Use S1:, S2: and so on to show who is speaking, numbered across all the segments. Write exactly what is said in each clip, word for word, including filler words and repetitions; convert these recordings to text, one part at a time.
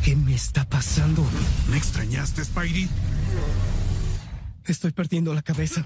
S1: ¿Qué me está pasando?
S2: ¿Me extrañaste, Spidey?
S1: Estoy perdiendo la cabeza.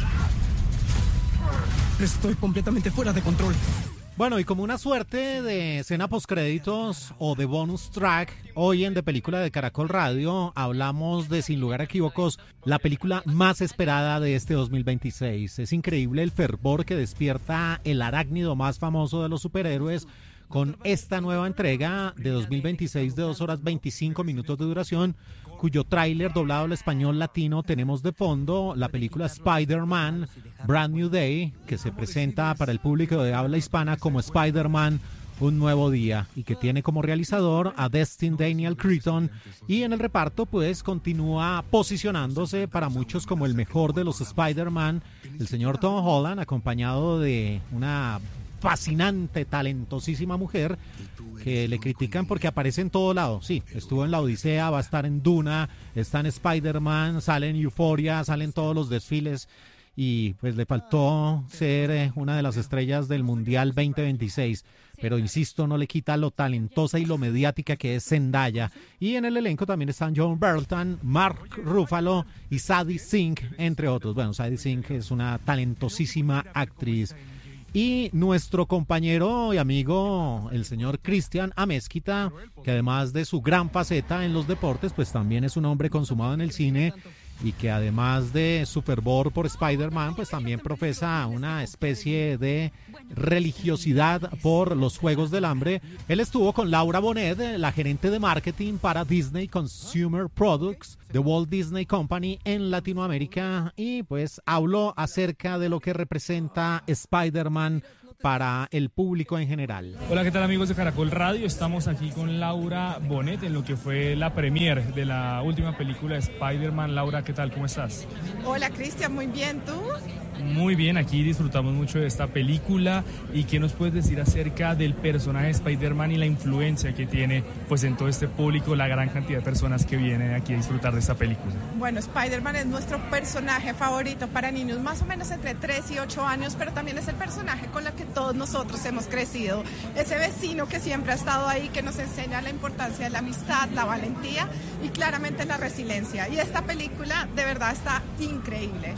S1: Estoy completamente fuera de control.
S3: Bueno, y como una suerte de escena postcréditos o de bonus track, hoy en De Película de Caracol Radio hablamos de, sin lugar a equívocos, la película más esperada de este dos mil veintiséis. Es increíble el fervor que despierta el arácnido más famoso de los superhéroes con esta nueva entrega de dos mil veintiséis de dos horas veinticinco minutos de duración, cuyo tráiler doblado al español latino tenemos de fondo la película Spider-Man Brand New Day, que se presenta para el público de habla hispana como Spider-Man Un Nuevo Día, y que tiene como realizador a Destin Daniel Cretton, y en el reparto pues continúa posicionándose para muchos como el mejor de los Spider-Man, el señor Tom Holland, acompañado de una fascinante, talentosísima mujer que le critican porque aparece en todo lado. Sí, estuvo en La Odisea, va a estar en Duna, está en Spider-Man, sale en Euphoria, salen todos los desfiles, y pues le faltó ser eh, una de las estrellas del Mundial veinte veintiséis, pero insisto, no le quita lo talentosa y lo mediática que es Zendaya. Y en el elenco también están John Bertalton, Mark Ruffalo y Sadie Sink, entre otros. Bueno, Sadie Sink es una talentosísima actriz. Y nuestro compañero y amigo, el señor Cristian Amezquita, que además de su gran faceta en los deportes, pues también es un hombre consumado en el cine, y que además de su fervor por Spider-Man, pues también profesa una especie de religiosidad por los Juegos del Hambre. Él estuvo con Laura Bonet, la gerente de marketing para Disney Consumer Products, The Walt Disney Company en Latinoamérica, y pues habló acerca de lo que representa Spider-Man para el público en general.
S4: Hola, ¿qué tal, amigos de Caracol Radio? Estamos aquí con Laura Bonet en lo que fue la premiere de la última película de Spider-Man. Laura, ¿qué tal? ¿Cómo estás?
S5: Hola, Cristian, muy bien, ¿tú?
S4: Muy bien, aquí disfrutamos mucho de esta película. ¿Y qué nos puedes decir acerca del personaje de Spider-Man y la influencia que tiene pues en todo este público, la gran cantidad de personas que vienen aquí a disfrutar de esta película?
S5: Bueno, Spider-Man es nuestro personaje favorito para niños más o menos entre tres y ocho años, pero también es el personaje con el que todos nosotros hemos crecido. Ese vecino que siempre ha estado ahí, que nos enseña la importancia de la amistad, la valentía y claramente la resiliencia. Y esta película de verdad está increíble.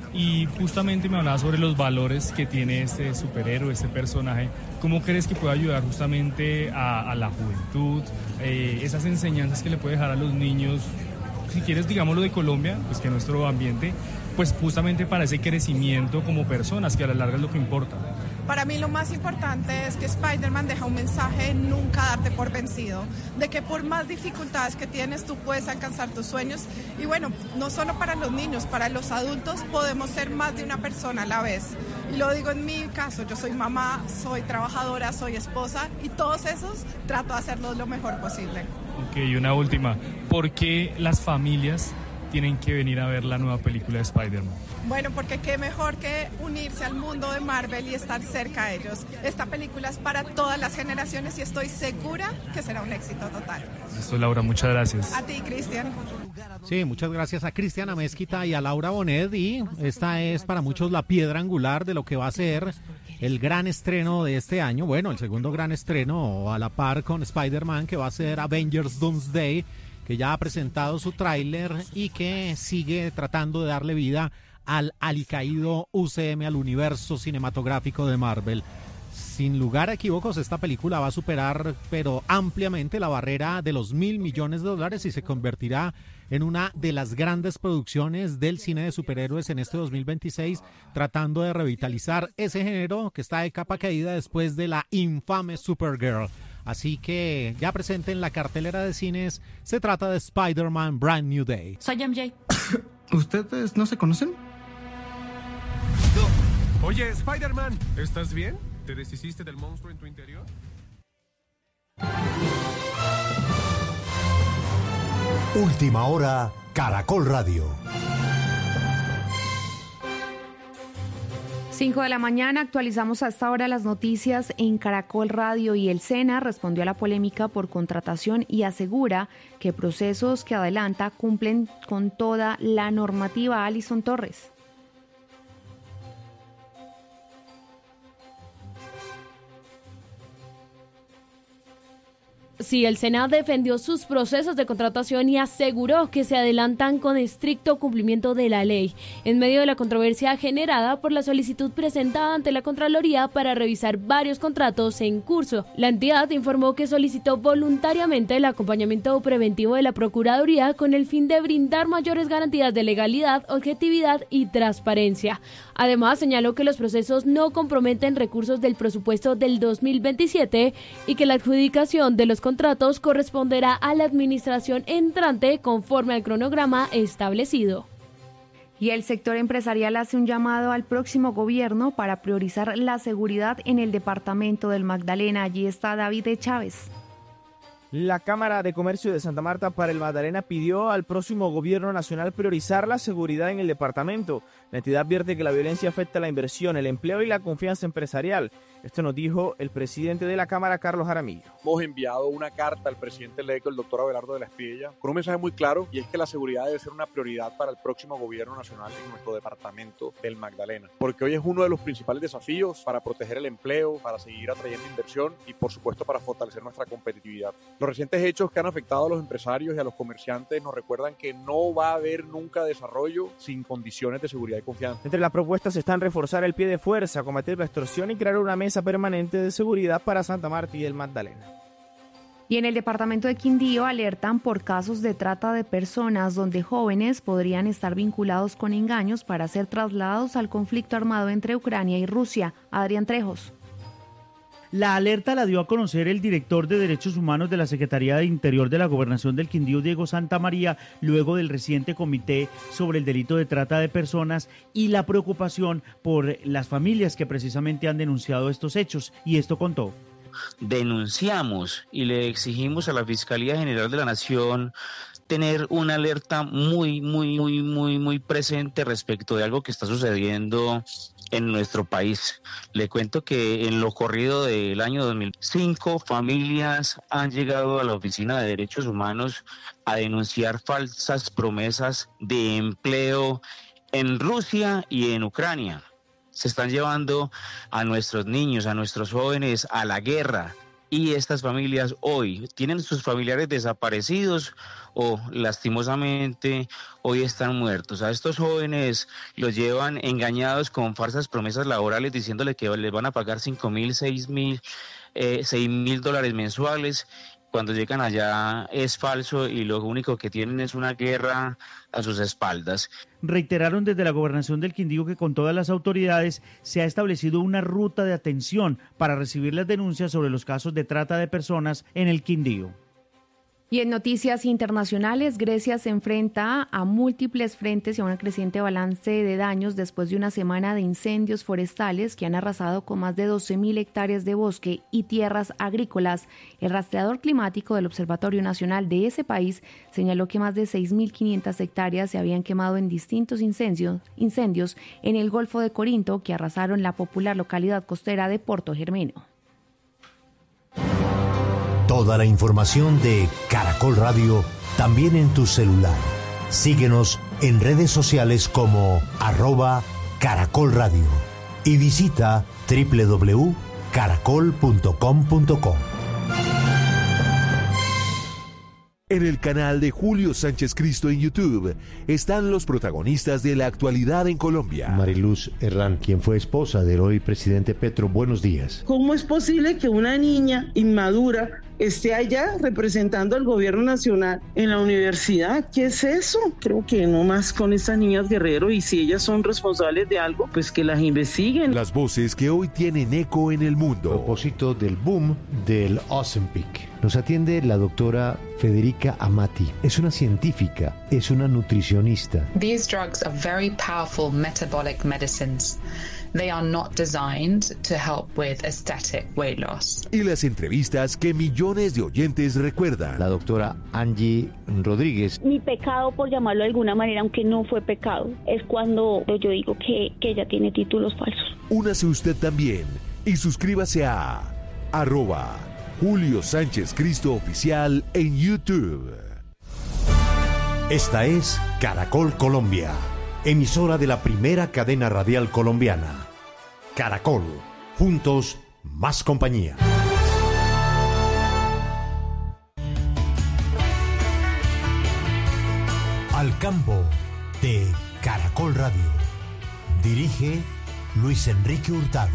S4: Y justamente me hablaba sobre los valores que tiene este superhéroe, este personaje. ¿Cómo crees que puede ayudar justamente a, a la juventud? Eh, esas enseñanzas que le puede dejar a los niños, si quieres, digámoslo, de Colombia, pues que nuestro ambiente, pues justamente para ese crecimiento como personas, que a la larga es lo que importa.
S5: Para mí lo más importante es que Spider-Man deja un mensaje de nunca darte por vencido, de que por más dificultades que tienes tú puedes alcanzar tus sueños. Y bueno, no solo para los niños, para los adultos podemos ser más de una persona a la vez. Y lo digo en mi caso, yo soy mamá, soy trabajadora, soy esposa, y todos esos trato de hacerlos lo mejor posible.
S4: Ok, y una última, ¿por qué las familias tienen que venir a ver la nueva película de Spider-Man?
S5: Bueno, porque qué mejor que unirse al mundo de Marvel y estar cerca de ellos. Esta película es para todas las generaciones y estoy segura que será un éxito total.
S4: Listo, Laura, muchas gracias.
S5: A ti, Cristian.
S3: Sí, muchas gracias a Cristian Amezquita y a Laura Bonet, y esta es para muchos la piedra angular de lo que va a ser el gran estreno de este año. Bueno, el segundo gran estreno a la par con Spider-Man, que va a ser Avengers Doomsday, que ya ha presentado su tráiler y que sigue tratando de darle vida al alicaído U C M, al universo cinematográfico de Marvel. Sin lugar a equívocos, esta película va a superar, pero ampliamente, la barrera de los mil millones de dólares y se convertirá en una de las grandes producciones del cine de superhéroes en este dos mil veintiséis, tratando de revitalizar ese género que está de capa caída después de la infame Supergirl. Así que ya presente en la cartelera de cines, se trata de Spider-Man Brand New Day.
S6: Soy M J.
S1: ¿Ustedes no se conocen?
S2: Oye, Spider-Man, ¿estás bien? ¿Te deshiciste del monstruo en tu interior?
S7: Última hora, Caracol Radio.
S6: cinco de la mañana, actualizamos hasta ahora las noticias en Caracol Radio, y el SENA respondió a la polémica por contratación y asegura que procesos que adelanta cumplen con toda la normativa. Alison Torres.
S8: Sí, el SENA defendió sus procesos de contratación y aseguró que se adelantan con estricto cumplimiento de la ley, en medio de la controversia generada por la solicitud presentada ante la Contraloría para revisar varios contratos en curso. La entidad informó que solicitó voluntariamente el acompañamiento preventivo de la Procuraduría con el fin de brindar mayores garantías de legalidad, objetividad y transparencia. Además, señaló que los procesos no comprometen recursos del presupuesto del dos mil veintisiete y que la adjudicación de los contratos corresponderá a la administración entrante conforme al cronograma establecido.
S6: Y el sector empresarial hace un llamado al próximo gobierno para priorizar la seguridad en el departamento del Magdalena. Allí está David de Chávez.
S9: La Cámara de Comercio de Santa Marta para el Magdalena pidió al próximo gobierno nacional priorizar la seguridad en el departamento. La entidad advierte que la violencia afecta la inversión, el empleo y la confianza empresarial. Esto nos dijo el presidente de la Cámara, Carlos Jaramillo.
S10: Hemos enviado una carta al presidente electo, el doctor Abelardo de la Espriella, con un mensaje muy claro, y es que la seguridad debe ser una prioridad para el próximo gobierno nacional en nuestro departamento del Magdalena, porque hoy es uno de los principales desafíos para proteger el empleo, para seguir atrayendo inversión y, por supuesto, para fortalecer nuestra competitividad. Los recientes hechos que han afectado a los empresarios y a los comerciantes nos recuerdan que no va a haber nunca desarrollo sin condiciones de seguridad y confianza.
S9: Entre las propuestas están reforzar el pie de fuerza, combatir la extorsión y crear una mesa permanente de seguridad para Santa Marta y el Magdalena.
S6: Y en el departamento de Quindío alertan por casos de trata de personas donde jóvenes podrían estar vinculados con engaños para ser trasladados al conflicto armado entre Ucrania y Rusia. Adrián Trejos.
S11: La alerta la dio a conocer el director de Derechos Humanos de la Secretaría de Interior de la Gobernación del Quindío, Diego Santamaría, luego del reciente comité sobre el delito de trata de personas y la preocupación por las familias que precisamente han denunciado estos hechos. Y esto contó.
S12: Denunciamos y le exigimos a la Fiscalía General de la Nación tener una alerta muy, muy, muy, muy, muy presente respecto de algo que está sucediendo en nuestro país. Le cuento que en lo corrido del año dos mil cinco, familias han llegado a la Oficina de Derechos Humanos a denunciar falsas promesas de empleo en Rusia y en Ucrania. Se están llevando a nuestros niños, a nuestros jóvenes a la guerra. Y estas familias hoy tienen sus familiares desaparecidos o lastimosamente hoy están muertos. A estos jóvenes los llevan engañados con falsas promesas laborales diciéndole que les van a pagar cinco mil, seis mil, eh, seis mil dólares mensuales. Cuando llegan allá es falso y lo único que tienen es una guerra a sus espaldas.
S11: Reiteraron desde la Gobernación del Quindío que con todas las autoridades se ha establecido una ruta de atención para recibir las denuncias sobre los casos de trata de personas en el Quindío.
S6: Y en noticias internacionales, Grecia se enfrenta a múltiples frentes y a un creciente balance de daños después de una semana de incendios forestales que han arrasado con más de doce mil hectáreas de bosque y tierras agrícolas. El rastreador climático del Observatorio Nacional de ese país señaló que más de seis mil quinientas hectáreas se habían quemado en distintos incendios, incendios en el Golfo de Corinto que arrasaron la popular localidad costera de Porto Germeno.
S7: Toda la información de Caracol Radio también en tu celular. Síguenos en redes sociales como arroba Caracol Radio y visita doble u doble u doble u punto caracol punto com punto co.
S13: En el canal de Julio Sánchez Cristo en YouTube están los protagonistas de la actualidad en Colombia.
S14: Mariluz Herrán, quien fue esposa del hoy presidente Petro, buenos días.
S15: ¿Cómo es posible que una niña inmadura esté allá representando al gobierno nacional en la universidad? ¿Qué es eso? Creo que no más con estas niñas Guerrero, y si ellas son responsables de algo, pues que las investiguen.
S13: Las voces que hoy tienen eco en el mundo.
S14: A propósito del boom del Ozempic, nos atiende la doctora Federica Amati. Es una científica, es una nutricionista.
S16: These drugs are very powerful metabolic medicines. They are not designed to help with aesthetic weight loss.
S13: Y las entrevistas que millones de oyentes recuerdan.
S14: La doctora Angie Rodríguez.
S17: Mi pecado, por llamarlo de alguna manera, aunque no fue pecado, es cuando yo digo que, que ella tiene títulos falsos.
S13: Únase usted también y suscríbase a arroba Julio Sánchez Cristo Oficial en YouTube.
S7: Esta es Caracol Colombia, emisora de la primera cadena radial colombiana. Caracol, juntos, más compañía. Al campo de Caracol Radio. Dirige Luis Enrique Hurtado.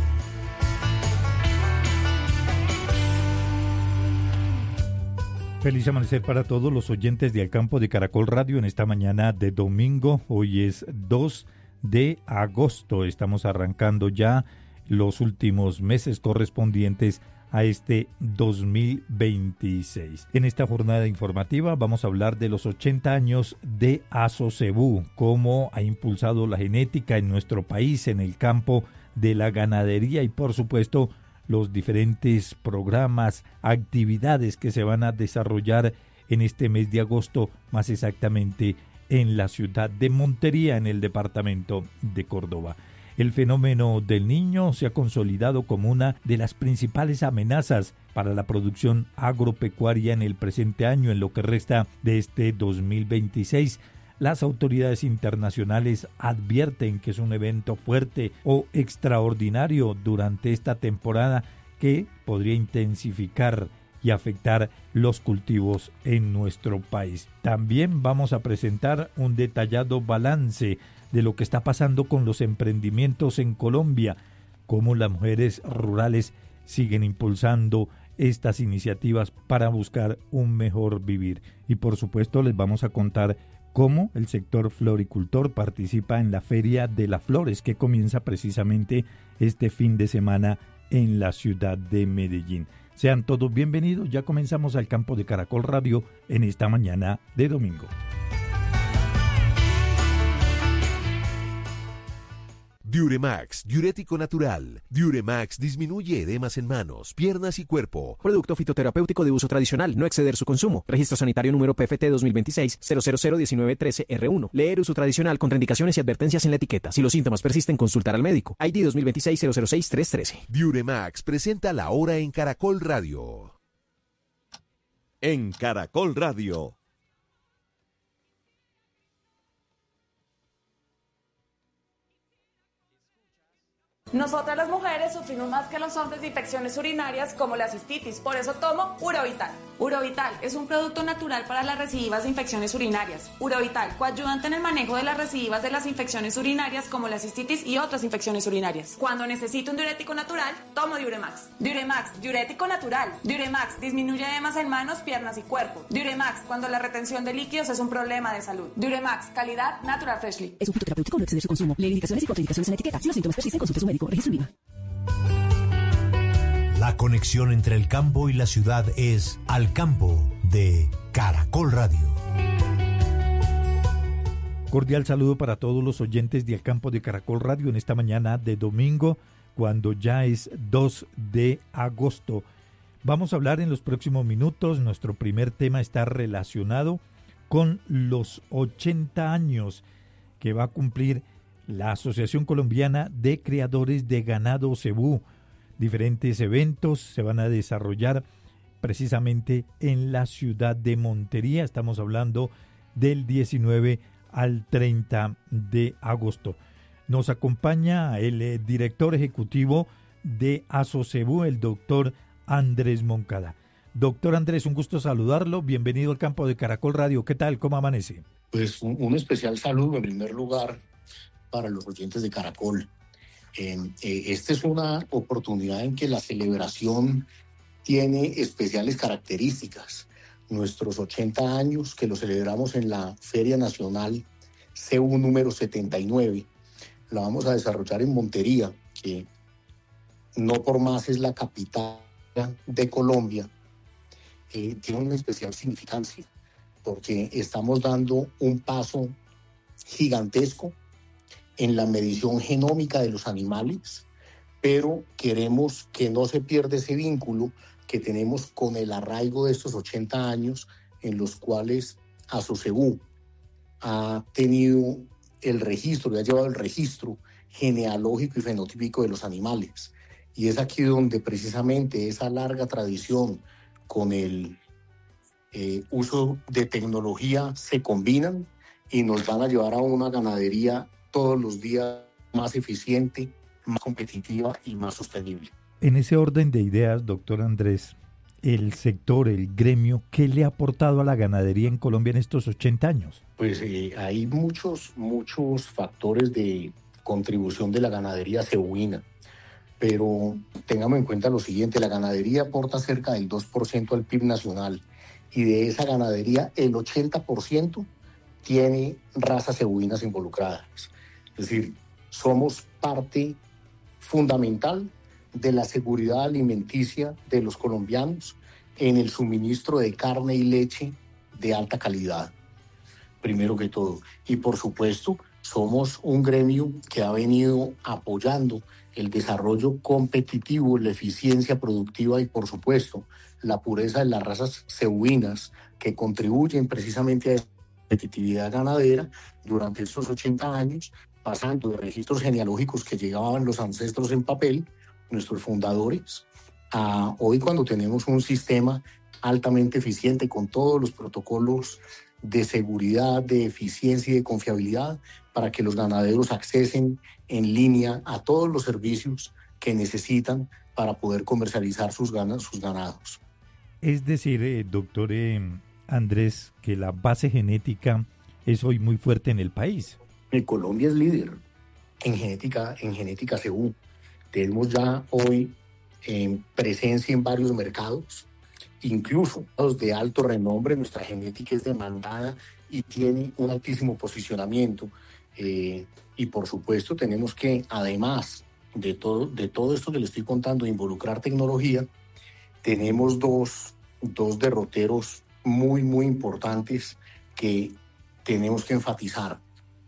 S18: Feliz amanecer para todos los oyentes de Al Campo de Caracol Radio en esta mañana de domingo. Hoy es dos de agosto. Estamos arrancando ya los últimos meses correspondientes a este dos mil veintiséis. En esta jornada informativa vamos a hablar de los ochenta años de Asocebú, cómo ha impulsado la genética en nuestro país en el campo de la ganadería y por supuesto los diferentes programas, actividades que se van a desarrollar en este mes de agosto, más exactamente en la ciudad de Montería, en el departamento de Córdoba. El fenómeno del Niño se ha consolidado como una de las principales amenazas para la producción agropecuaria en el presente año, en lo que resta de este dos mil veintiséis. Las autoridades internacionales advierten que es un evento fuerte o extraordinario durante esta temporada que podría intensificar y afectar los cultivos en nuestro país. También vamos a presentar un detallado balance de lo que está pasando con los emprendimientos en Colombia, cómo las mujeres rurales siguen impulsando estas iniciativas para buscar un mejor vivir. Y por supuesto les vamos a contar cómo el sector floricultor participa en la Feria de las Flores, que comienza precisamente este fin de semana en la ciudad de Medellín. Sean todos bienvenidos, ya comenzamos Al Campo de Caracol Radio en esta mañana de domingo.
S13: Diuremax, diurético natural. Diuremax disminuye edemas en manos, piernas y cuerpo.
S19: Producto fitoterapéutico de uso tradicional, no exceder su consumo. Registro sanitario número P F T dos mil veintiséis cero cero cero diecinueve trece R uno. Leer uso tradicional, contraindicaciones y advertencias en la etiqueta. Si los síntomas persisten, consultar al médico. I D dos mil veintiséis cero cero seis tres trece.
S13: Diuremax presenta la hora en Caracol Radio. En Caracol Radio.
S20: Nosotras las mujeres sufrimos más que los hombres de infecciones urinarias como la cistitis, por eso tomo Urovital. Urovital es un producto natural para las recidivas de infecciones urinarias. Urovital, coayudante en el manejo de las recidivas de las infecciones urinarias como la cistitis y otras infecciones urinarias. Cuando necesito un diurético natural, tomo Diuremax. Diuremax, diurético natural. Diuremax disminuye edemas en manos, piernas y cuerpo. Diuremax, cuando la retención de líquidos es un problema de salud. Diuremax, calidad Natural Freshly.
S21: Es un fitoterapéutico, no exceder su consumo. Lee indicaciones y contraindicaciones en la etiqueta. Si los síntomas persisten, consulte a su médico. Registro en IVA.
S7: La conexión entre el campo y la ciudad es Al Campo de Caracol Radio.
S18: Cordial saludo para todos los oyentes de Al Campo de Caracol Radio en esta mañana de domingo, cuando ya es dos de agosto. Vamos a hablar en los próximos minutos. Nuestro primer tema está relacionado con los ochenta años que va a cumplir la Asociación Colombiana de Criadores de Ganado Cebú. Diferentes eventos se van a desarrollar precisamente en la ciudad de Montería. Estamos hablando del diecinueve al treinta de agosto. Nos acompaña el eh, director ejecutivo de Asocebú, el doctor Andrés Moncada. Doctor Andrés, un gusto saludarlo. Bienvenido al Campo de Caracol Radio. ¿Qué tal? ¿Cómo amanece?
S22: Pues un, un especial saludo en primer lugar para los oyentes de Caracol. Eh, eh, esta es una oportunidad en que la celebración tiene especiales características. Nuestros ochenta años, que lo celebramos en la Feria Nacional Cebú número setenta y nueve, la vamos a desarrollar en Montería, que no por más es la capital de Colombia. Eh, tiene una especial significancia, porque estamos dando un paso gigantesco en la medición genómica de los animales, pero queremos que no se pierda ese vínculo que tenemos con el arraigo de estos ochenta años en los cuales Asocebú ha tenido el registro, y ha llevado el registro genealógico y fenotípico de los animales. Y es aquí donde precisamente esa larga tradición con el eh, uso de tecnología se combinan y nos van a llevar a una ganadería todos los días más eficiente, más competitiva y más sostenible.
S18: En ese orden de ideas, doctor Andrés, el sector, el gremio, ¿qué le ha aportado a la ganadería en Colombia en estos ochenta años?
S22: Pues eh, hay muchos, muchos factores de contribución de la ganadería cebuina, pero tengamos en cuenta lo siguiente: la ganadería aporta cerca del dos por ciento al P I B nacional, y de esa ganadería el ochenta por ciento tiene razas cebuinas involucradas. Es decir, somos parte fundamental de la seguridad alimenticia de los colombianos en el suministro de carne y leche de alta calidad, primero que todo. Y por supuesto, somos un gremio que ha venido apoyando el desarrollo competitivo, la eficiencia productiva y, por supuesto, la pureza de las razas cebuinas, que contribuyen precisamente a esa competitividad ganadera durante estos ochenta años, pasando de registros genealógicos que llegaban los ancestros en papel, nuestros fundadores, a hoy, cuando tenemos un sistema altamente eficiente con todos los protocolos de seguridad, de eficiencia y de confiabilidad, para que los ganaderos accesen en línea a todos los servicios que necesitan para poder comercializar sus, ganas, sus ganados.
S18: Es decir, eh, doctor eh, Andrés, que la base genética es hoy muy fuerte en el país.
S22: Colombia es líder en genética, en genética cebú. Tenemos ya hoy eh, presencia en varios mercados, incluso los de alto renombre. Nuestra genética es demandada y tiene un altísimo posicionamiento. Eh, y por supuesto tenemos que, además de todo, de todo esto que le estoy contando, involucrar tecnología, tenemos dos, dos derroteros muy, muy importantes que tenemos que enfatizar.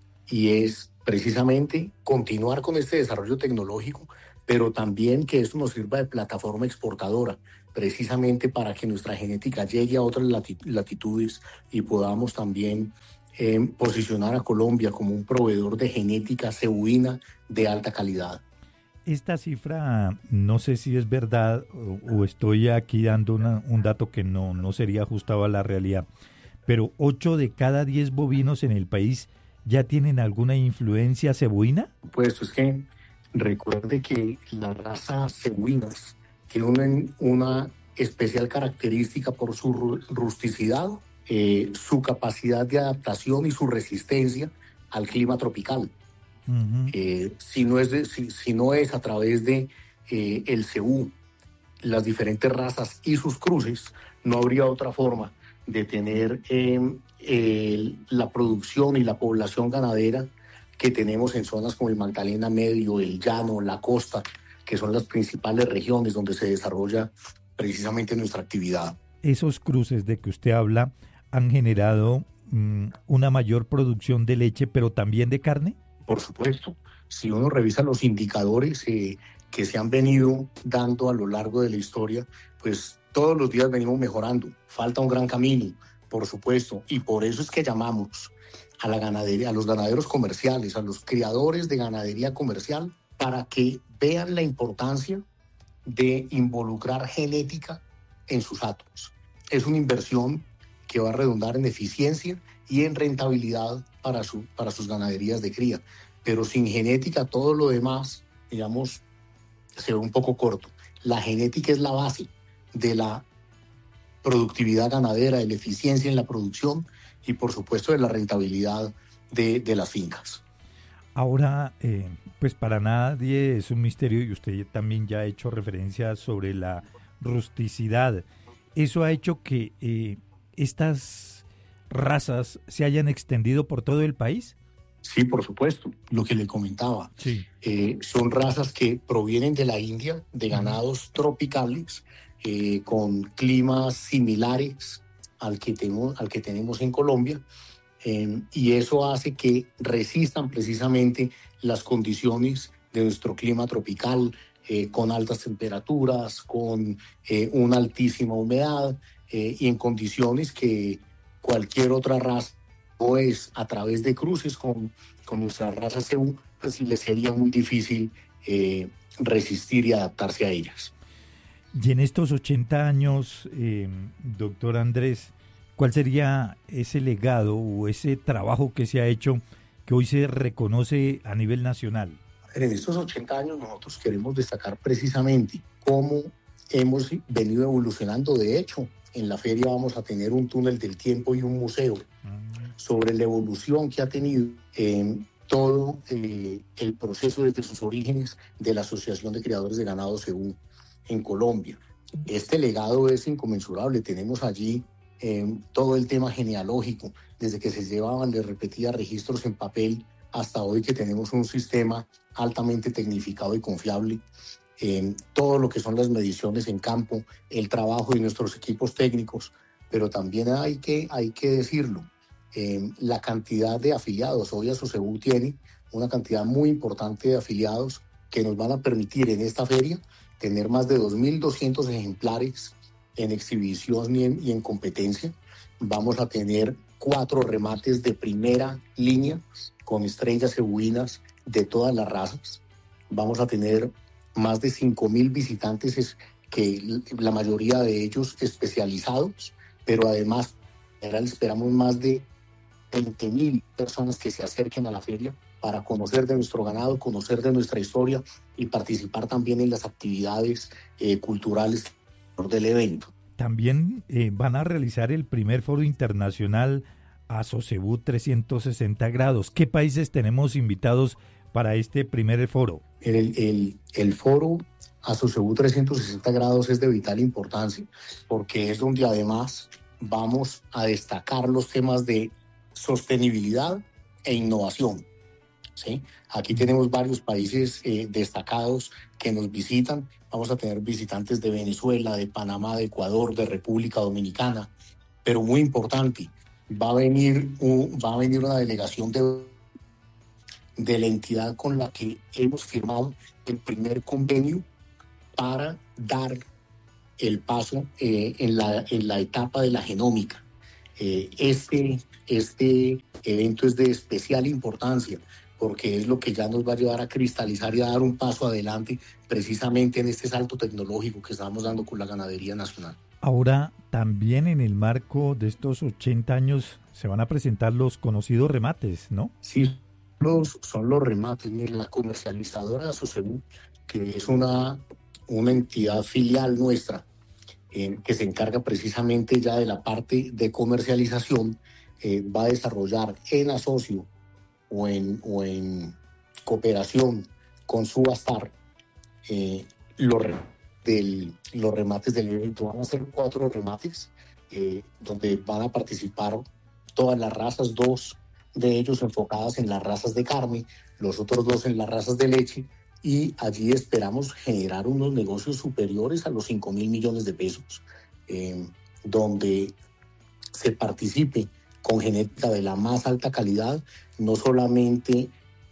S22: Y es precisamente continuar con este desarrollo tecnológico, pero también que esto nos sirva de plataforma exportadora, precisamente para que nuestra genética llegue a otras latitudes y podamos también eh, posicionar a Colombia como un proveedor de genética cebuina de alta calidad.
S18: Esta cifra, no sé si es verdad o, o estoy aquí dando una, un dato que no, no sería ajustado a la realidad, pero ocho de cada diez bovinos en el país ¿ya tienen alguna influencia cebuina?
S22: Pues es que recuerde que las razas cebuinas tienen una especial característica por su rusticidad, eh, su capacidad de adaptación y su resistencia al clima tropical. Uh-huh. Eh, si, no es de, si, si no es a través de eh, el cebú, las diferentes razas y sus cruces, no habría otra forma de tener eh, eh, la producción y la población ganadera que tenemos en zonas como el Magdalena Medio, el Llano, la Costa, que son las principales regiones donde se desarrolla precisamente nuestra actividad.
S18: Esos cruces de que usted habla han generado mmm, una mayor producción de leche, pero también de carne.
S22: Por supuesto, si uno revisa los indicadores eh, que se han venido dando a lo largo de la historia, pues todos los días venimos mejorando. Falta un gran camino, por supuesto, y por eso es que llamamos a la ganadería, a los ganaderos comerciales, a los criadores de ganadería comercial, para que vean la importancia de involucrar genética en sus hatos. Es una inversión que va a redundar en eficiencia y en rentabilidad para, su, para sus ganaderías de cría, pero sin genética todo lo demás, digamos, se ve un poco corto. La genética es la base de la productividad ganadera, de la eficiencia en la producción y por supuesto de la rentabilidad de, de las fincas.
S18: Ahora, eh, pues para nadie es un misterio, y usted también ya ha hecho referencia sobre la rusticidad. ¿Eso ha hecho que eh, estas razas se hayan extendido por todo el país?
S22: Sí, por supuesto, lo que le comentaba.
S18: Sí.
S22: Eh, son razas que provienen de la India, de ganados tropicales, eh, con climas similares al que, tenemos, al que tenemos en Colombia, eh, y eso hace que resistan precisamente las condiciones de nuestro clima tropical, eh, con altas temperaturas, con eh, una altísima humedad, eh, y en condiciones que cualquier otra raza, pues a través de cruces con, con nuestra raza cebú, pues les sería muy difícil eh, resistir y adaptarse a ellas.
S18: Y en estos ochenta años, eh, doctor Andrés, ¿cuál sería ese legado o ese trabajo que se ha hecho que hoy se reconoce a nivel nacional?
S22: En estos ochenta años nosotros queremos destacar precisamente cómo hemos venido evolucionando. De hecho, en la feria vamos a tener un túnel del tiempo y un museo sobre la evolución que ha tenido eh, todo eh, el proceso desde sus orígenes de la Asociación de Criadores de Ganado Cebú en Colombia. Este legado es inconmensurable. Tenemos allí eh, todo el tema genealógico, desde que se llevaban de repetidas registros en papel hasta hoy que tenemos un sistema altamente tecnificado y confiable. Eh, todo lo que son las mediciones en campo, el trabajo de nuestros equipos técnicos, pero también hay que, hay que decirlo, eh, la cantidad de afiliados. Hoy Asocebú tiene una cantidad muy importante de afiliados que nos van a permitir en esta feria tener más de dos mil doscientos ejemplares en exhibición y en, y en competencia. Vamos a tener cuatro remates de primera línea con estrellas cebuinas de todas las razas. Vamos a tener más de cinco mil visitantes, que la mayoría de ellos especializados, pero además en general esperamos más de veinte mil personas que se acerquen a la feria para conocer de nuestro ganado, conocer de nuestra historia y participar también en las actividades eh, culturales del evento.
S18: También eh, van a realizar el primer foro internacional Asocebú trescientos sesenta grados. ¿Qué países tenemos invitados para este primer foro?
S22: El, el, el foro Asocebú trescientos sesenta grados es de vital importancia porque es donde además vamos a destacar los temas de sostenibilidad e innovación. ¿Sí? Aquí tenemos varios países eh, destacados que nos visitan. Vamos a tener visitantes de Venezuela, de Panamá, de Ecuador, de República Dominicana, pero muy importante, va a venir, un, va a venir una delegación de, de la entidad con la que hemos firmado el primer convenio para dar el paso eh, en, la, en la etapa de la genómica. Eh, este, este evento es de especial importancia porque es lo que ya nos va a ayudar a cristalizar y a dar un paso adelante precisamente en este salto tecnológico que estamos dando con la ganadería nacional.
S18: Ahora, también en el marco de estos ochenta años se van a presentar los conocidos remates, ¿no?
S22: Sí, los, son los remates. Mira, la comercializadora de Asocebú, que es una, una entidad filial nuestra, eh, que se encarga precisamente ya de la parte de comercialización, eh, va a desarrollar en asocio o en, o en cooperación con Subastar eh, los, del, los remates del evento. Van a ser cuatro remates eh, donde van a participar todas las razas, dos de ellos enfocadas en las razas de carne, los otros dos en las razas de leche, y allí esperamos generar unos negocios superiores a los cinco mil millones de pesos, eh, donde se participe con genética de la más alta calidad, no solamente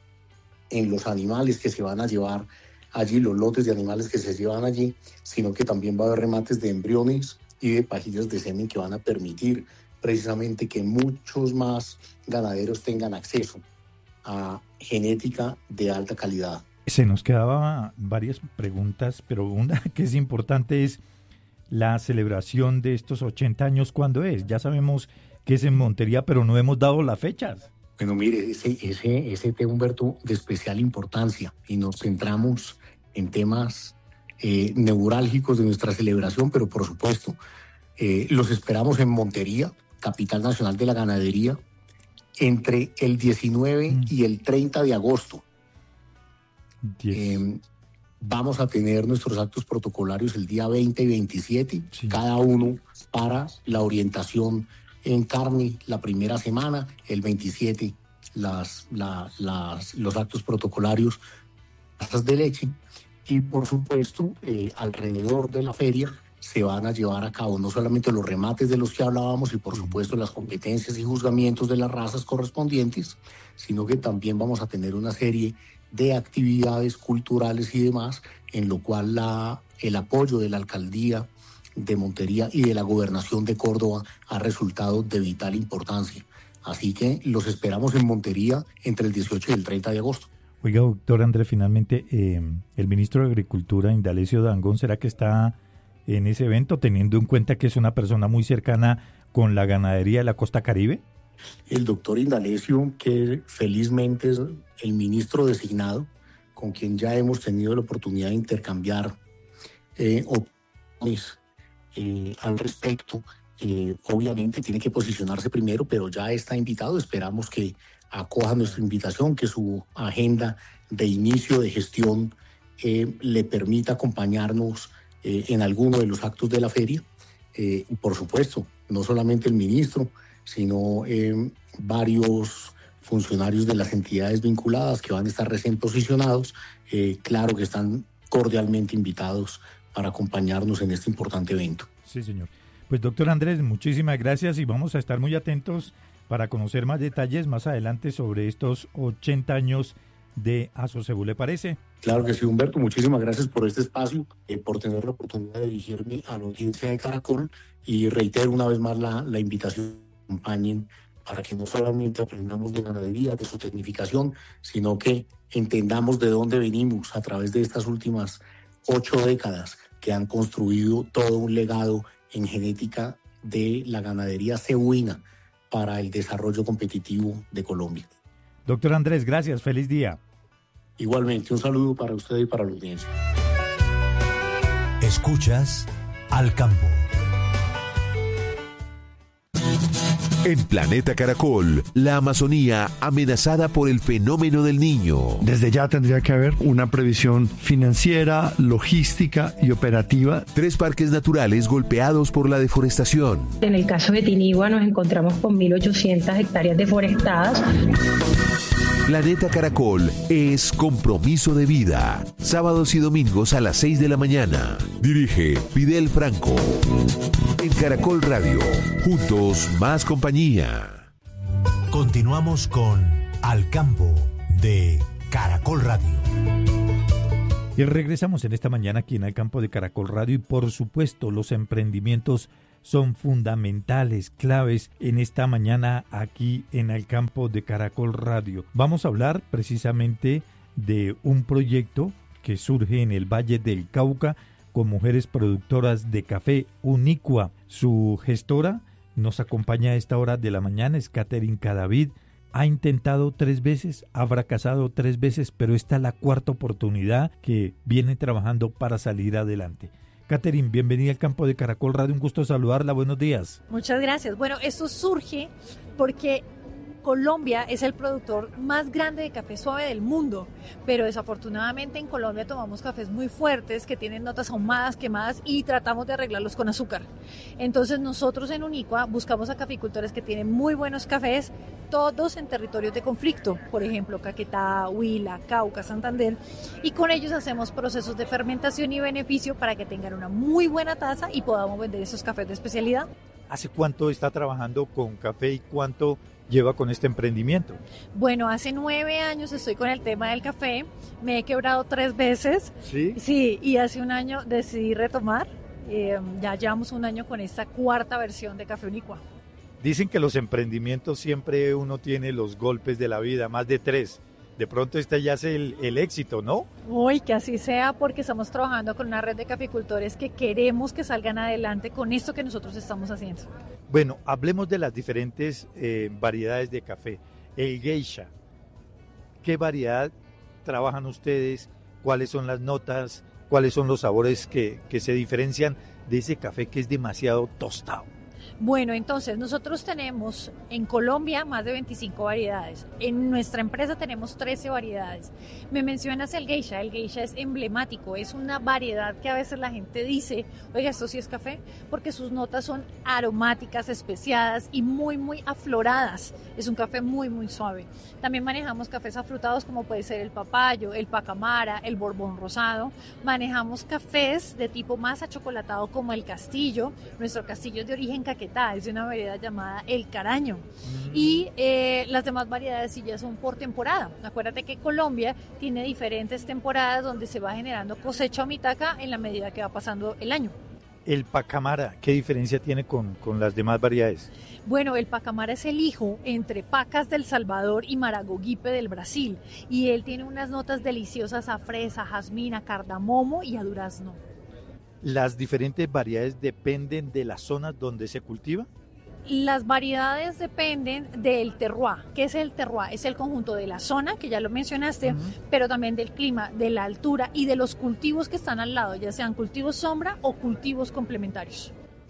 S22: en los animales que se van a llevar allí, los lotes de animales que se llevan allí, sino que también va a haber remates de embriones y de pajillas de semen que van a permitir precisamente que muchos más ganaderos tengan acceso a genética de alta calidad.
S18: Se nos quedaban varias preguntas, pero una que es importante es la celebración de estos ochenta años, ¿cuándo es? Ya sabemos que es en Montería, pero no hemos dado las fechas.
S22: Bueno, mire, ese, ese, ese tema, Humberto, de especial importancia, y nos centramos en temas eh, neurálgicos de nuestra celebración, pero por supuesto, eh, los esperamos en Montería, capital nacional de la ganadería, entre el diecinueve mm. y el treinta de agosto. Eh, vamos a tener nuestros actos protocolarios el día veinte y veintisiete, sí. Cada uno para la orientación en carne la primera semana, el veintisiete las, la, las, los actos protocolarios de leche, y por supuesto eh, alrededor de la feria se van a llevar a cabo no solamente los remates de los que hablábamos y por supuesto las competencias y juzgamientos de las razas correspondientes, sino que también vamos a tener una serie de actividades culturales y demás, en lo cual la, el apoyo de la alcaldía de Montería y de la gobernación de Córdoba ha resultado de vital importancia. Así que los esperamos en Montería entre el dieciocho y el treinta de agosto.
S18: Oiga, doctor Andrés, finalmente, eh, el ministro de Agricultura, Indalecio Dangond, ¿será que está en ese evento, teniendo en cuenta que es una persona muy cercana con la ganadería de la costa Caribe?
S22: El doctor Indalecio, que felizmente es el ministro designado, con quien ya hemos tenido la oportunidad de intercambiar eh, opiniones Eh, al respecto, Eh, obviamente tiene que posicionarse primero, pero ya está invitado. Esperamos que acoja nuestra invitación, que su agenda de inicio de gestión eh, le permita acompañarnos eh, en alguno de los actos de la feria. Eh, y por supuesto, no solamente el ministro, sino eh, varios funcionarios de las entidades vinculadas que van a estar recién posicionados, eh, claro que están cordialmente invitados para acompañarnos en este importante evento.
S18: Sí, señor. Pues doctor Andrés, muchísimas gracias y vamos a estar muy atentos para conocer más detalles más adelante sobre estos ochenta años de Asocebú, ¿le parece?
S22: Claro que sí, Humberto, muchísimas gracias por este espacio, eh, por tener la oportunidad de dirigirme a la audiencia de Caracol y reitero una vez más la, la invitación que acompañen para que no solamente aprendamos de ganadería, de su tecnificación, sino que entendamos de dónde venimos a través de estas últimas ocho décadas que han construido todo un legado en genética de la ganadería cebuina para el desarrollo competitivo de Colombia.
S18: Doctor Andrés, gracias, feliz día.
S22: Igualmente, un saludo para usted y para la audiencia.
S7: Escuchas Al Campo.
S13: En Planeta Caracol, la Amazonía amenazada por el fenómeno del Niño.
S4: Desde ya tendría que haber una previsión financiera, logística y operativa.
S13: Tres parques naturales golpeados por la deforestación.
S5: En el caso de Tinigua nos encontramos con mil ochocientas hectáreas deforestadas.
S13: Planeta Caracol es compromiso de vida. Sábados y domingos a las seis de la mañana. Dirige Fidel Franco. En Caracol Radio. Juntos más compañía.
S7: Continuamos con Al Campo de Caracol Radio.
S18: Y regresamos en esta mañana aquí en Al Campo de Caracol Radio y por supuesto los emprendimientos son fundamentales, claves en esta mañana aquí en Al Campo de Caracol Radio. Vamos a hablar precisamente de un proyecto que surge en el Valle del Cauca con mujeres productoras de café, Unicua. Su gestora nos acompaña a esta hora de la mañana, es Catherine Cadavid. Ha intentado tres veces, ha fracasado tres veces, pero esta es la cuarta oportunidad que viene trabajando para salir adelante. Catherine, bienvenida al Campo de Caracol Radio, un gusto saludarla, buenos días.
S23: Muchas gracias. Bueno, esto surge porque Colombia es el productor más grande de café suave del mundo, pero desafortunadamente en Colombia tomamos cafés muy fuertes que tienen notas ahumadas, quemadas y tratamos de arreglarlos con azúcar. Entonces nosotros en Unicua buscamos a caficultores que tienen muy buenos cafés, todos en territorios de conflicto, por ejemplo Caquetá, Huila, Cauca, Santander, y con ellos hacemos procesos de fermentación y beneficio para que tengan una muy buena taza y podamos vender esos cafés de especialidad.
S18: ¿Hace cuánto está trabajando con café y cuánto lleva con este emprendimiento?
S23: Bueno, hace nueve años estoy con el tema del café, me he quebrado tres veces.
S18: ¿Sí?
S23: Sí, y hace un año decidí retomar, eh, ya llevamos un año con esta cuarta versión de Café Unicua.
S18: Dicen que los emprendimientos siempre uno tiene los golpes de la vida, más de tres. De pronto este ya es el, el éxito, ¿no?
S23: Uy, que así sea, porque estamos trabajando con una red de caficultores que queremos que salgan adelante con esto que nosotros estamos haciendo.
S18: Bueno, hablemos de las diferentes eh, variedades de café. El geisha, ¿qué variedad trabajan ustedes? ¿Cuáles son las notas? ¿Cuáles son los sabores que, que se diferencian de ese café que es demasiado tostado?
S23: Bueno, entonces nosotros tenemos en Colombia más de veinticinco variedades. En nuestra empresa tenemos trece variedades. Me mencionas el geisha. El geisha es emblemático. Es una variedad que a veces la gente dice, oiga, esto sí es café, porque sus notas son aromáticas, especiadas y muy, muy afloradas. Es un café muy, muy suave. También manejamos cafés afrutados como puede ser el papayo, el pacamara, el borbón rosado. Manejamos cafés de tipo más achocolatado como el castillo. Nuestro castillo es de origen caquetá. Es de una variedad llamada el caraño. Mm. Y eh, las demás variedades sí ya son por temporada. Acuérdate que Colombia tiene diferentes temporadas donde se va generando cosecha o mitaca en la medida que va pasando el año.
S18: El pacamara, ¿qué diferencia tiene con, con las demás variedades?
S23: Bueno, el pacamara es el hijo entre pacas del Salvador y maragogipe del Brasil. Y él tiene unas notas deliciosas a fresa, jazmín, a cardamomo y a durazno.
S18: ¿Las diferentes variedades dependen de las zonas donde se cultiva?
S23: Las variedades dependen del terroir. ¿Qué es el terroir? Es el conjunto de la zona, que ya lo mencionaste, uh-huh. pero también del clima, de la altura y de los cultivos que están al lado, ya sean cultivos sombra o cultivos complementarios.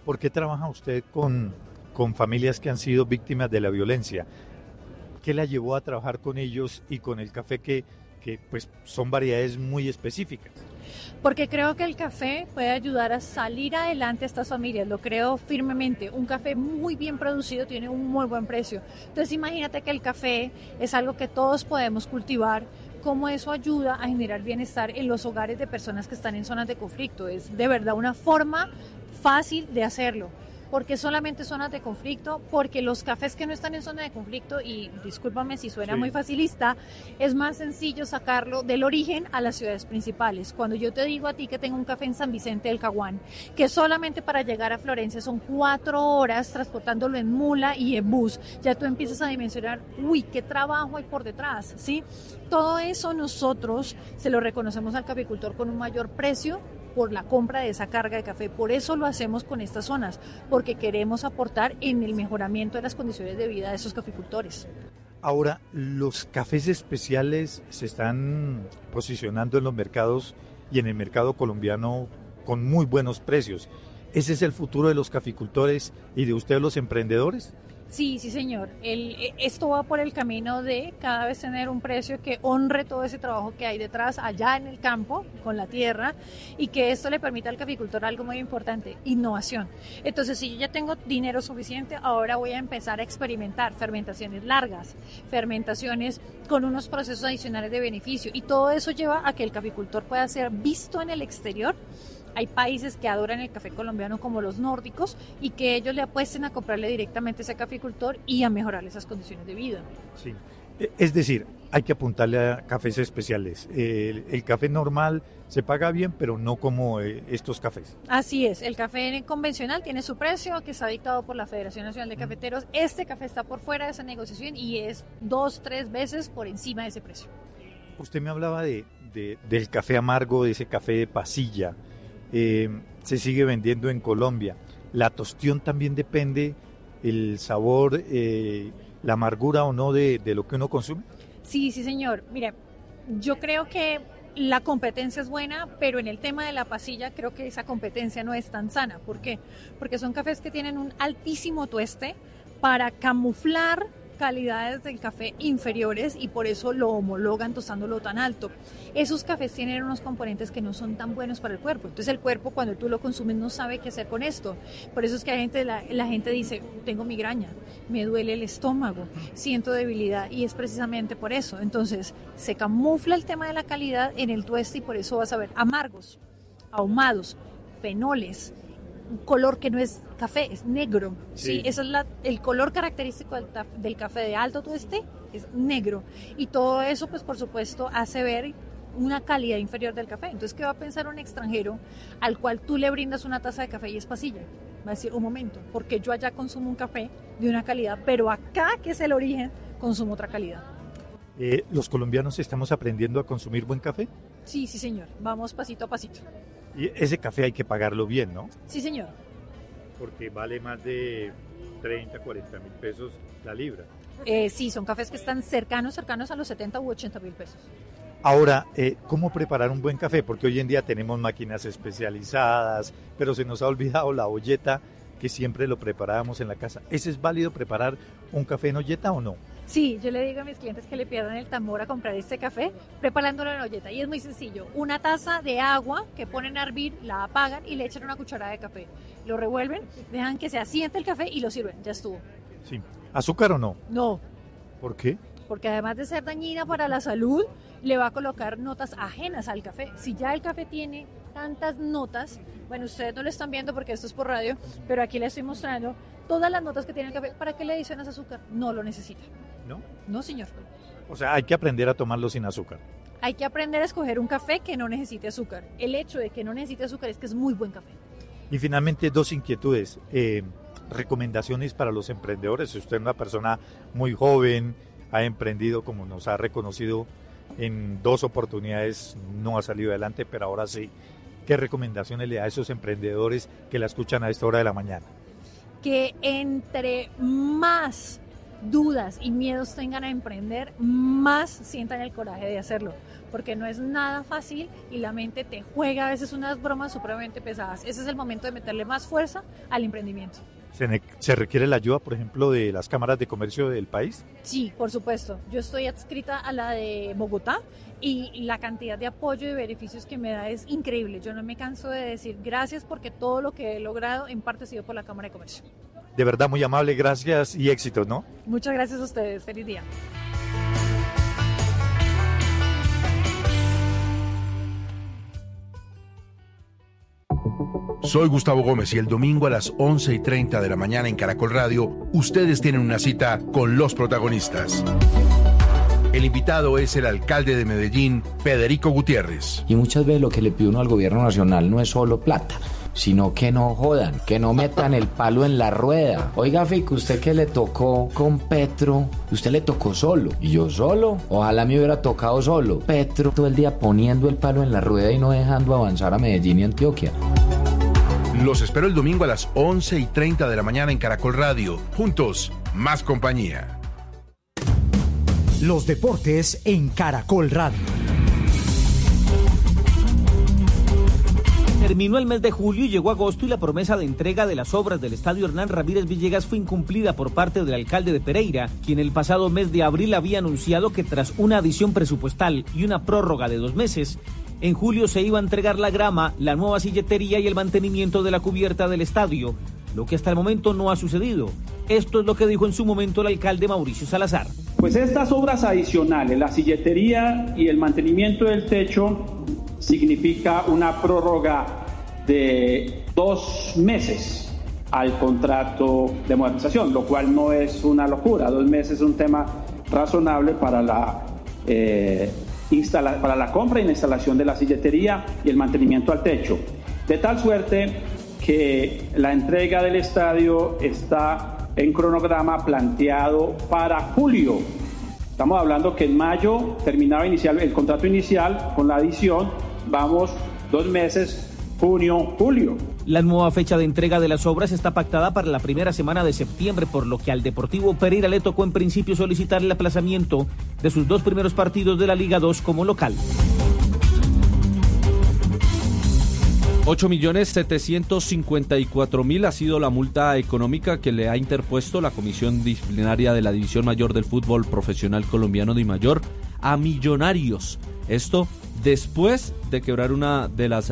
S18: ¿por qué trabaja usted con, con familias que han sido víctimas de la violencia? ¿Qué la llevó a trabajar con ellos y con el café que, que pues son variedades muy específicas?
S23: Porque creo que el café puede ayudar a salir adelante a estas familias, lo creo firmemente. Un café muy bien producido tiene un muy buen precio. Entonces imagínate que el café es algo que todos podemos cultivar, cómo eso ayuda a generar bienestar en los hogares de personas que están en zonas de conflicto. Es de verdad una forma fácil de hacerlo. ¿Por qué solamente zonas de conflicto? Porque los cafés que no están en zona de conflicto, y discúlpame si suena sí. muy facilista, es más sencillo sacarlo del origen a las ciudades principales. Cuando yo te digo a ti que tengo un café en San Vicente del Caguán, que solamente para llegar a Florencia son cuatro horas transportándolo en mula y en bus, ya tú empiezas a dimensionar, uy, qué trabajo hay por detrás, ¿sí? Todo eso nosotros se lo reconocemos al caficultor con un mayor precio por la compra de esa carga de café. Por eso lo hacemos con estas zonas, porque queremos aportar en el mejoramiento de las condiciones de vida de esos caficultores.
S18: Ahora, los cafés especiales se están posicionando en los mercados y en el mercado colombiano con muy buenos precios. ¿Ese es el futuro de los caficultores y de ustedes los emprendedores?
S23: Sí, sí señor. El, esto va por el camino de cada vez tener un precio que honre todo ese trabajo que hay detrás, allá en el campo, con la tierra, y que esto le permita al caficultor algo muy importante, innovación. Entonces, si yo ya tengo dinero suficiente, ahora voy a empezar a experimentar fermentaciones largas, fermentaciones con unos procesos adicionales de beneficio, y todo eso lleva a que el caficultor pueda ser visto en el exterior. Hay países que adoran el café colombiano como los nórdicos y que ellos le apuesten a comprarle directamente a ese caficultor y a mejorar esas condiciones de vida.
S18: Sí, es decir, hay que apuntarle a cafés especiales. El, el café normal se paga bien, pero no como eh, estos cafés.
S23: Así es, el café convencional tiene su precio que está dictado por la Federación Nacional de Cafeteros. Este café está por fuera de esa negociación y es dos, tres veces por encima de ese precio.
S18: Usted me hablaba de, de, del café amargo, de ese café de pasilla. Eh, se sigue vendiendo en Colombia. La tostión también depende el sabor, eh, la amargura o no de, de lo que uno consume.
S23: Sí, sí señor. Mire, yo creo que la competencia es buena, pero en el tema de la pasilla creo que esa competencia no es tan sana. ¿Por qué? Porque son cafés que tienen un altísimo tueste para camuflar calidades del café inferiores y por eso lo homologan tostándolo tan alto. Esos cafés tienen unos componentes que no son tan buenos para el cuerpo, entonces el cuerpo cuando tú lo consumes no sabe qué hacer con esto. Por eso es que la gente, la, la gente dice, tengo migraña, me duele el estómago, siento debilidad, y es precisamente por eso. Entonces se camufla el tema de la calidad en el tueste y por eso vas a ver amargos, ahumados, fenoles, un color que no es café, es negro. Sí. ¿Sí? Eso es la, el color característico del, del café de alto tueste, es negro. Y todo eso, pues por supuesto, hace ver una calidad inferior del café. Entonces, ¿qué va a pensar un extranjero al cual tú le brindas una taza de café y es pasilla? Va a decir, un momento, porque yo allá consumo un café de una calidad, pero acá, que es el origen, consumo otra calidad.
S18: Eh, ¿Los colombianos estamos aprendiendo a consumir buen café?
S23: Sí, sí, señor. Vamos pasito a pasito.
S18: Y ese café hay que pagarlo bien, ¿no?
S23: Sí, señor.
S18: Porque vale más de treinta, cuarenta mil pesos la libra.
S23: Eh, sí, son cafés que están cercanos, cercanos a los setenta u ochenta mil pesos.
S18: Ahora, eh, ¿cómo preparar un buen café? Porque hoy en día tenemos máquinas especializadas, pero se nos ha olvidado la olleta que siempre lo preparábamos en la casa. ¿Ese es válido preparar un café en olleta o no?
S23: Sí, yo le digo a mis clientes que le pierdan el tambor a comprar este café preparándolo en olleta. Y es muy sencillo. Una taza de agua que ponen a hervir, la apagan y le echan una cucharada de café. Lo revuelven, dejan que se asiente el café y lo sirven. Ya estuvo.
S18: Sí. ¿Azúcar o no?
S23: No.
S18: ¿Por qué?
S23: Porque además de ser dañina para la salud, le va a colocar notas ajenas al café. Si ya el café tiene tantas notas, bueno, ustedes no lo están viendo porque esto es por radio, pero aquí les estoy mostrando todas las notas que tiene el café. ¿Para qué le adicionas azúcar? No lo necesita.
S18: ¿No?
S23: No, señor.
S18: O sea, hay que aprender a tomarlo sin azúcar.
S23: Hay que aprender a escoger un café que no necesite azúcar. El hecho de que no necesite azúcar es que es muy buen café.
S18: Y finalmente, dos inquietudes. Eh, recomendaciones para los emprendedores. Si usted es una persona muy joven, ha emprendido, como nos ha reconocido en dos oportunidades, no ha salido adelante, pero ahora sí. ¿Qué recomendaciones le da a esos emprendedores que la escuchan a esta hora de la mañana?
S23: Que entre más dudas y miedos tengan a emprender, más sientan el coraje de hacerlo, porque no es nada fácil y la mente te juega a veces unas bromas supremamente pesadas. Ese es el momento de meterle más fuerza al emprendimiento.
S18: ¿Se, ne- ¿Se requiere la ayuda, por ejemplo, de las cámaras de comercio del país?
S23: Sí, por supuesto. Yo estoy adscrita a la de Bogotá y la cantidad de apoyo y beneficios que me da es increíble. Yo no me canso de decir gracias porque todo lo que he logrado en parte ha sido por la Cámara de Comercio.
S18: De verdad, muy amable, gracias y éxitos, ¿no?
S23: Muchas gracias a ustedes. Feliz día.
S1: Soy Gustavo Gómez y el domingo a las once y treinta de la mañana en Caracol Radio, ustedes tienen una cita con los protagonistas. El invitado es el alcalde de Medellín, Federico Gutiérrez.
S2: Y muchas veces lo que le pide uno al gobierno nacional no es solo plata, sino que no jodan, que no metan el palo en la rueda. Oiga, Fico, usted que le tocó con Petro, usted le tocó solo. ¿Y yo solo? Ojalá me hubiera tocado solo. Petro todo el día poniendo el palo en la rueda y no dejando avanzar a Medellín y Antioquia.
S1: Los espero el domingo a las once y treinta de la mañana en Caracol Radio. Juntos, más compañía.
S3: Los deportes en Caracol Radio.
S24: Terminó el mes de julio y llegó agosto y la promesa de entrega de las obras del estadio Hernán Ramírez Villegas fue incumplida por parte del alcalde de Pereira, quien el pasado mes de abril había anunciado que tras una adición presupuestal y una prórroga de dos meses, en julio se iba a entregar la grama, la nueva silletería y el mantenimiento de la cubierta del estadio, lo que hasta el momento no ha sucedido. Esto es lo que dijo en su momento el alcalde Mauricio Salazar.
S25: Pues estas obras adicionales, la silletería y el mantenimiento del techo, significa una prórroga de dos meses al contrato de modernización, lo cual no es una locura. Dos meses es un tema razonable para la, eh, instala- para la compra y la instalación de la silletería y el mantenimiento al techo. De tal suerte que la entrega del estadio está en cronograma planteado para julio. Estamos hablando que en mayo terminaba inicial, el contrato inicial con la adición, vamos dos meses, junio, julio.
S24: La nueva fecha de entrega de las obras está pactada para la primera semana de septiembre, por lo que al Deportivo Pereira le tocó en principio solicitar el aplazamiento de sus dos primeros partidos de la Liga dos como local.
S26: ocho millones setecientos cincuenta y cuatro mil ha sido la multa económica que le ha interpuesto la Comisión Disciplinaria de la División Mayor del Fútbol Profesional Colombiano DIMAYOR a Millonarios. Esto después de quebrar una de las